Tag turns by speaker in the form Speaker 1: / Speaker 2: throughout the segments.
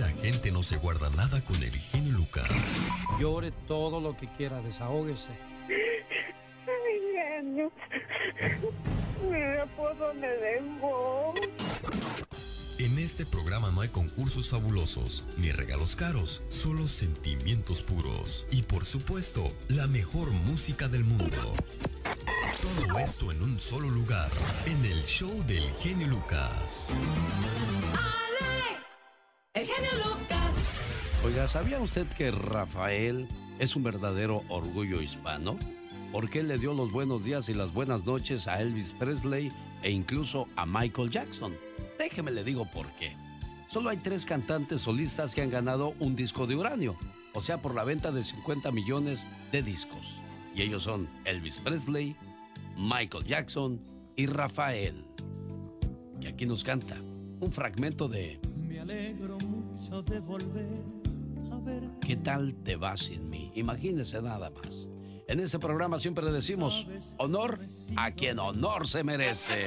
Speaker 1: la gente no se guarda nada con el genio Lucas.
Speaker 2: Llore todo lo que quiera, desahógese.
Speaker 3: Ay, genio. Mira por dónde vengo.
Speaker 1: En este programa no hay concursos fabulosos, ni regalos caros, solo sentimientos puros. Y por supuesto, la mejor música del mundo. Todo esto en un solo lugar, en el show del genio Lucas.
Speaker 4: ¡Alex! ¡El genio Lucas!
Speaker 5: Oiga, ¿sabía usted que Rafael es un verdadero orgullo hispano? Porque él le dio los buenos días y las buenas noches a Elvis Presley e incluso a Michael Jackson. Déjeme le digo por qué. Solo hay 3 cantantes solistas que han ganado un disco de uranio, o sea, por la venta de 50 millones de discos. Y ellos son Elvis Presley, Michael Jackson y Rafael, que aquí nos canta un fragmento de
Speaker 6: Me alegro mucho de volver a ver.
Speaker 5: ¿Qué tal te va sin mí? Imagínese nada más. En este programa siempre le decimos honor a quien honor se merece.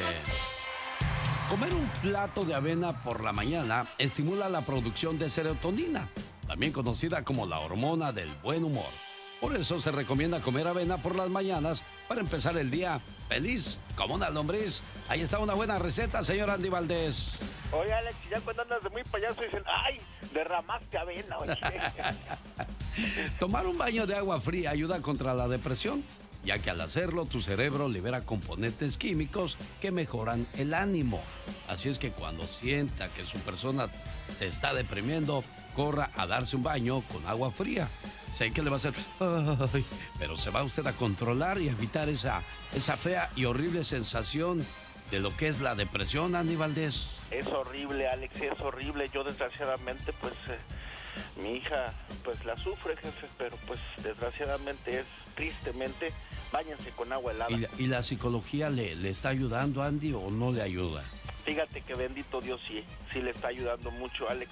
Speaker 5: Comer un plato de avena por la mañana estimula la producción de serotonina, también conocida como la hormona del buen humor. Por eso se recomienda comer avena por las mañanas para empezar el día feliz como una lombriz. Ahí está una buena receta, señor Andy Valdés.
Speaker 7: Oye, Alex, ya cuando andas de muy payaso dicen, ¡ay! Derramaste avena, oye.
Speaker 5: Tomar un baño de agua fría ayuda contra la depresión, ya que al hacerlo tu cerebro libera componentes químicos que mejoran el ánimo. Así es que cuando sienta que su persona se está deprimiendo, corra a darse un baño con agua fría. Sé que le va a hacer, ay, pero se va usted a controlar y a evitar esa fea y horrible sensación de lo que es la depresión, Andy Valdés.
Speaker 7: Es horrible, Alex, es horrible. Yo desgraciadamente, pues, mi hija, pues, la sufre, jefe, pero pues, desgraciadamente tristemente, báñense con agua helada.
Speaker 5: ¿Y la psicología le está ayudando, Andy, o no le ayuda?
Speaker 7: Fíjate que bendito Dios sí le está ayudando mucho, Alex.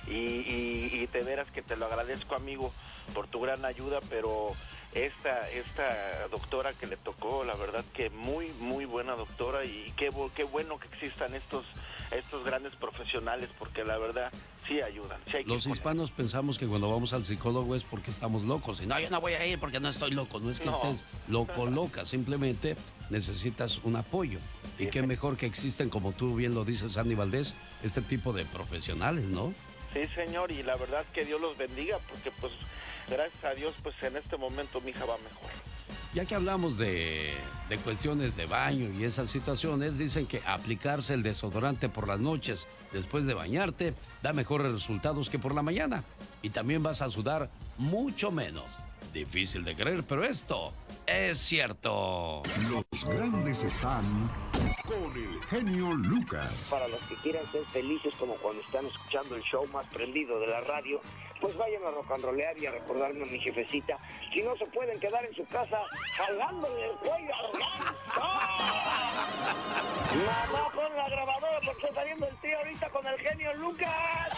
Speaker 7: Y de veras que te lo agradezco, amigo, por tu gran ayuda, pero esta doctora que le tocó, la verdad que muy, muy buena doctora, y qué bueno que existan estos grandes profesionales, porque la verdad sí ayudan. Sí hay que
Speaker 5: Los hispanos pensamos que cuando vamos al psicólogo es porque estamos locos. Y no, yo no voy a ir porque no estoy loco. No es que estés loco, loca. Simplemente necesitas un apoyo. Y qué mejor que existen, como tú bien lo dices, Andy Valdés, este tipo de profesionales, ¿no?
Speaker 7: Sí, señor, y la verdad que Dios los bendiga, porque pues gracias a Dios, pues en este momento mi hija va mejor.
Speaker 5: Ya que hablamos de cuestiones de baño y esas situaciones, dicen que aplicarse el desodorante por las noches después de bañarte da mejores resultados que por la mañana. Y también vas a sudar mucho menos. Difícil de creer, pero esto es cierto.
Speaker 8: Los grandes están con el genio Lucas.
Speaker 9: Para los que quieran ser felices como cuando están escuchando el show más prendido de la radio, pues vayan a rock and rollear y a recordarme a mi jefecita. Si no se pueden quedar en su casa jalándole el cuello al ganso. Mamá, pon la grabadora porque está saliendo el tío ahorita con el genio Lucas.